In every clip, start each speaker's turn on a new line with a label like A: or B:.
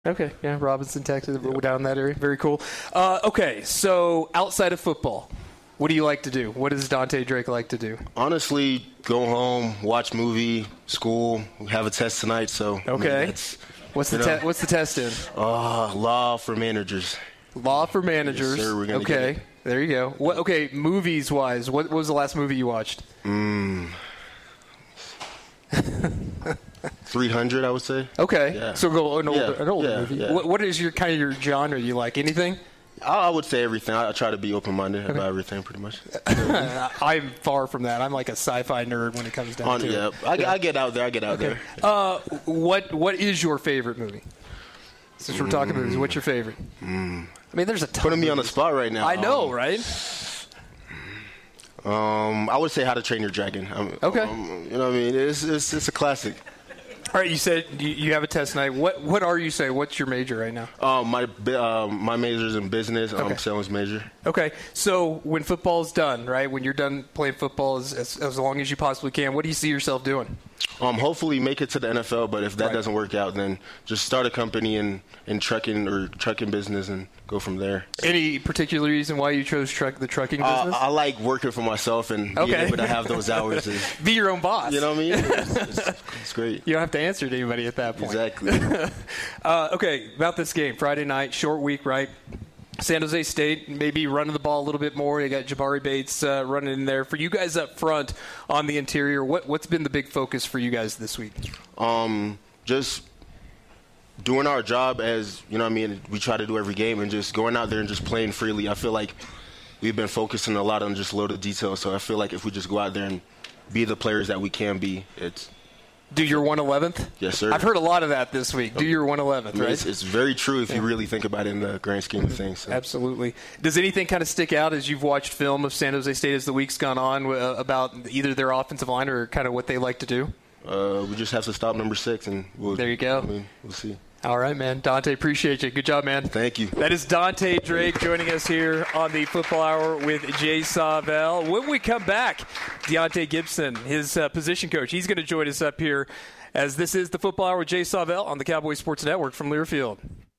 A: Okay, yeah, Robinson, Texas, down in that area. Very cool. Okay, so outside of football, what do you like to do? What does Dante Drake like to do?
B: Honestly, go home, watch movie, school. We have a test tonight, so
A: okay. What's the test in?
B: Law for managers.
A: Law for managers.
B: Yes, sir, we're gonna
A: okay,
B: get it.
A: There you go. Okay, movies wise, what was the last movie you watched?
B: 300, I would say.
A: Okay,
B: yeah.
A: So go an older movie.
B: Yeah.
A: What is your genre you like? Anything?
B: I would say everything. I try to be open-minded about everything, pretty much.
A: I'm far from that. I'm like a sci-fi nerd when it comes down to it.
B: I get out there. there.
A: What is your favorite movie? Since we're talking movies, what's your favorite? I mean, there's a ton.
B: Putting me on the spot right now.
A: I know, right?
B: I would say How to Train Your Dragon.
A: Okay.
B: You know what I mean? It's a classic.
A: All right, you said you have a test tonight. What are you saying? What's your major right now?
B: My major is in business.
A: Okay.
B: I'm sales major.
A: Okay, so when football's done, right? When you're done playing football as long as you possibly can, what do you see yourself doing?
B: Hopefully make it to the NFL, but if that doesn't work out, then just start a company in trucking business and go from there.
A: Any particular reason why you chose the trucking business?
B: I like working for myself and being able to have those hours.
A: Be your own boss.
B: You know what I mean? It's great.
A: You don't have to answer to anybody at that point.
B: Exactly.
A: Okay, about this game, Friday night, short week, right? San Jose State maybe running the ball a little bit more. They got Jabari Bates running in there. For you guys up front on the interior, what's been the big focus for you guys this week?
B: Just doing our job as, you know what I mean, we try to do every game, and just going out there and just playing freely. I feel like we've been focusing a lot on just little details, so I feel like if we just go out there and be the players that we can be, it's...
A: Do your 111th?
B: Yes, sir.
A: I've heard a lot of that this week. Do your 111th, right?
B: It's very true if you really think about it in the grand scheme of things. So.
A: Absolutely. Does anything kind of stick out as you've watched film of San Jose State as the week's gone on about either their offensive line or kind of what they like to do?
B: We just have to stop number 6, and
A: there you go.
B: We'll see.
A: All right, man. Dante, appreciate you. Good job, man.
B: Thank you.
A: That is Dante Drake joining us here on the Football Hour with Jay Sawvel. When we come back, Deontay Gibson, his position coach, he's going to join us up here as this is the Football Hour with Jay Sawvel on the Cowboys Sports Network from Learfield.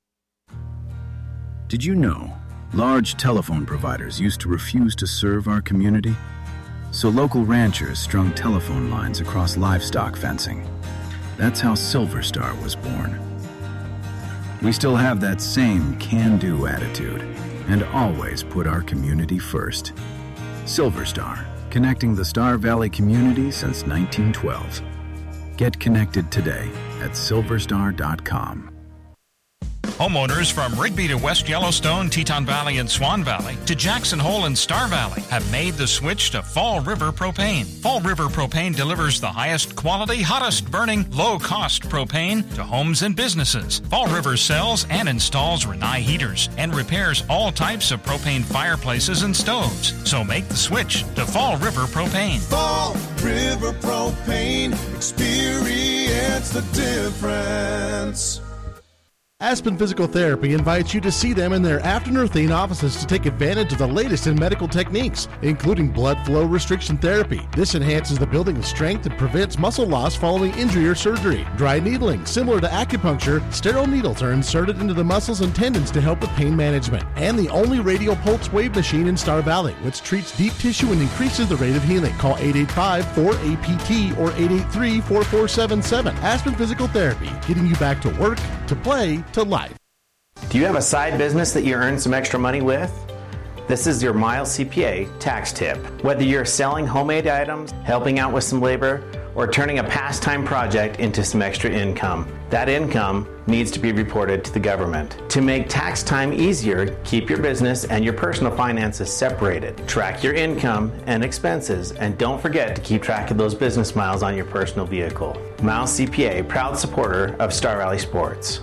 C: Did you know large telephone providers used to refuse to serve our community? So local ranchers strung telephone lines across livestock fencing. That's how Silver Star was born. We still have that same can-do attitude and always put our community first. Silver Star, connecting the Star Valley community since 1912. Get connected today at silverstar.com.
D: Homeowners from Rigby to West Yellowstone, Teton Valley, and Swan Valley to Jackson Hole and Star Valley have made the switch to Fall River Propane. Fall River Propane delivers the highest quality, hottest burning, low-cost propane to homes and businesses. Fall River sells and installs Rinnai heaters and repairs all types of propane fireplaces and stoves. So make the switch to Fall River Propane.
E: Fall River Propane, experience the difference.
F: Aspen Physical Therapy invites you to see them in their Afton Earthine offices to take advantage of the latest in medical techniques, including blood flow restriction therapy. This enhances the building of strength and prevents muscle loss following injury or surgery. Dry needling, similar to acupuncture, sterile needles are inserted into the muscles and tendons to help with pain management. And the only radial pulse wave machine in Star Valley, which treats deep tissue and increases the rate of healing. Call 885-4APT or 883-4477. Aspen Physical Therapy, getting you back to work, to play, to life.
G: Do you have a side business that you earn some extra money with? This is your Miles CPA tax tip. Whether you're selling homemade items, helping out with some labor, or turning a pastime project into some extra income, that income needs to be reported to the government. To make tax time easier, keep your business and your personal finances separated. Track your income and expenses, and don't forget to keep track of those business miles on your personal vehicle. Miles CPA, proud supporter of Star Valley Sports.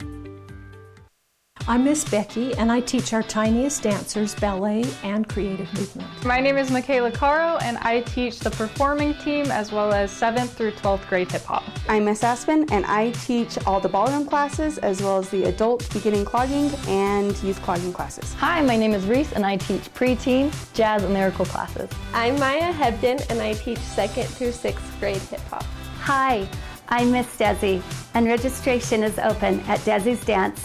H: I'm Miss Becky, and I teach our tiniest dancers ballet and creative movement.
I: My name is Michaela Caro, and I teach the performing team as well as 7th through 12th grade hip hop.
J: I'm Miss Aspen, and I teach all the ballroom classes as well as the adult beginning clogging and youth clogging classes.
K: Hi, my name is Reese, and I teach preteen, jazz, and lyrical classes.
L: I'm Maya Hebden, and I teach 2nd through 6th grade hip hop.
M: Hi,
L: I'm Miss Desi, and registration is open at Desi's Dance